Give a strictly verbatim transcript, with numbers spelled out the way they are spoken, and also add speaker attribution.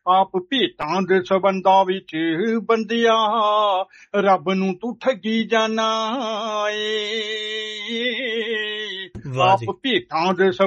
Speaker 1: ਆਪ ਭੇਟਾਂ ਦੇ ਸੰਬੰਧਾਂ ਵਿੱਚ ਬੰਦਿਆ ਰੱਬ ਨੂੰ ਤੂੰ ਠੱਗੀ ਜਾਣਾ ਏ।
Speaker 2: ਵਾਹ
Speaker 1: ਆਪ
Speaker 2: ਜੀ।
Speaker 1: ਭੇਟਾਂ ਦੇ